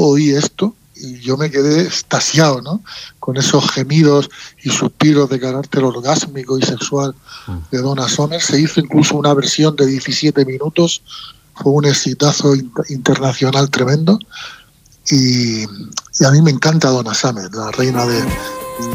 oí esto y yo me quedé extasiado, ¿no? Con esos gemidos y suspiros de carácter orgásmico y sexual de Donna Summer. Se hizo incluso una versión de 17 minutos, fue un exitazo internacional tremendo. Y a mí me encanta Donna Summer, la reina